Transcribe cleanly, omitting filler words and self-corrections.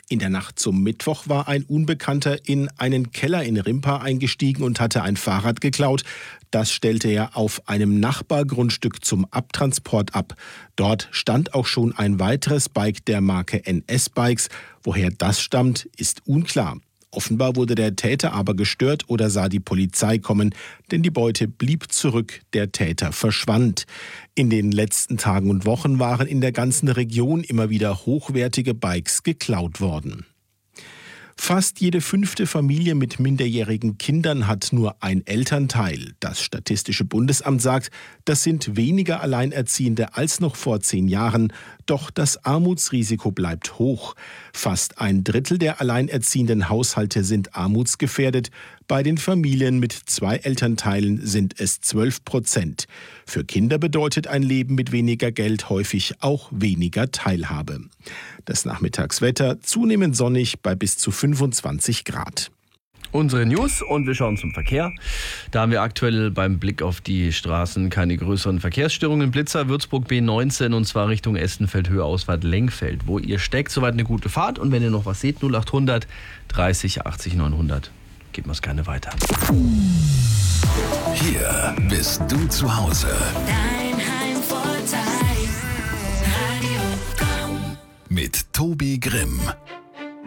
In der Nacht zum Mittwoch war ein Unbekannter in einen Keller in Rimpa eingestiegen und hatte ein Fahrrad geklaut. Das stellte er auf einem Nachbargrundstück zum Abtransport ab. Dort stand auch schon ein weiteres Bike der Marke NS Bikes. Woher das stammt, ist unklar. Offenbar wurde der Täter aber gestört oder sah die Polizei kommen, denn die Beute blieb zurück, der Täter verschwand. In den letzten Tagen und Wochen waren in der ganzen Region immer wieder hochwertige Bikes geklaut worden. Fast jede 5. Familie mit minderjährigen Kindern hat nur ein Elternteil. Das Statistische Bundesamt sagt, das sind weniger Alleinerziehende als noch vor 10 Jahren. Doch das Armutsrisiko bleibt hoch. Fast ein Drittel der alleinerziehenden Haushalte sind armutsgefährdet. Bei den Familien mit 2 Elternteilen sind es 12%. Für Kinder bedeutet ein Leben mit weniger Geld häufig auch weniger Teilhabe. Das Nachmittagswetter zunehmend sonnig bei bis zu 25 Grad. Unsere News und wir schauen zum Verkehr. Da haben wir aktuell beim Blick auf die Straßen keine größeren Verkehrsstörungen. Blitzer, Würzburg B19 und zwar Richtung Estenfeld, Höhe Ausfahrt Lengfeld. Wo ihr steckt, soweit eine gute Fahrt. Und wenn ihr noch was seht, 0800 30 80 900. Geben wir es gerne weiter. Hier bist du zu Hause. Dein Heimvorteil. Radio Komm. Mit Tobi Grimm.